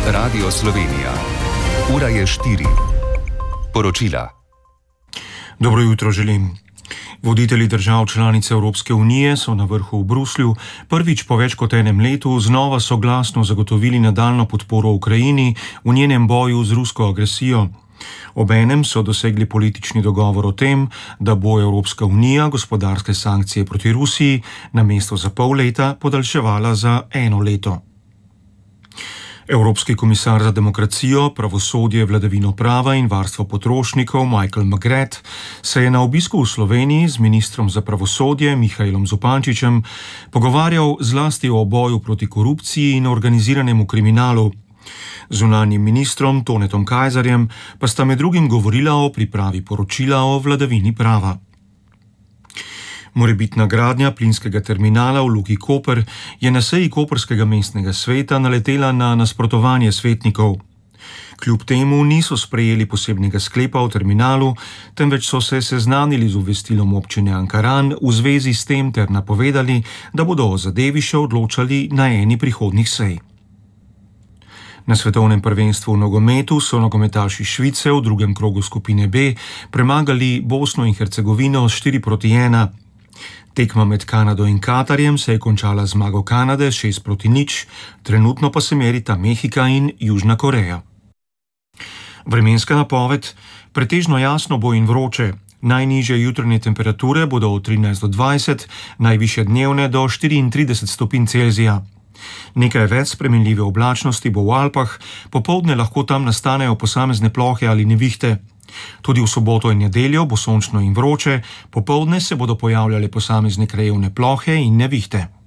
Radio Slovenija. Ura je 4. Poročila. Dobro jutro želim. Voditelji držav članic Evropske unije so na vrhu v Bruslju prvič po več kot enem letu znova soglasno zagotovili nadaljnjo podporo Ukrajini v njenem boju z rusko agresijo. Obenem so dosegli politični dogovor o tem, da bo Evropska unija gospodarske sankcije proti Rusiji namesto za pol leta podaljševala za 1 leto. Evropski komisar za demokracijo, pravosodje, vladavino prava in varstvo potrošnikov Michael Magret se je na obisku v Sloveniji z ministrom za pravosodje Mihaelom Zupančičem pogovarjal zlasti o boju proti korupciji in organiziranemu kriminalu. Zunanjim ministrom Tonetom Kajzerjem pa sta med drugim govorila o pripravi poročila o vladavini prava. Morebitna gradnja plinskega terminala v Luki Koper je na seji koprskega mestnega sveta naletela na nasprotovanje svetnikov. Kljub temu niso sprejeli posebnega sklepa o terminalu, temveč so se seznanili z obvestilom občine Ankaran v zvezi s tem ter napovedali, da bodo o zadevi še odločali na eni prihodnjih sej. Na svetovnem prvenstvu v nogometu so nogometaši Švice v drugem krogu skupine B premagali Bosno in Hercegovino s 4-1. Tekma med Kanado in Katarjem se je končala z zmago Kanade 6-0, trenutno pa se merita Mehika in Južna Koreja. Vremenska napoved: pretežno jasno bo in vroče. Najnižje jutranje temperature bodo od 13 do 20, najvišje dnevne do 34 stopinj Celzija. Nekaj več spremenljive oblačnosti bo v Alpah, popoldne lahko tam nastanejo posamezne plohe ali nevihte. Tudi v soboto in nedeljo bo sončno in vroče, popoldne se bodo pojavljale posamezne krajevne plohe in nevihte.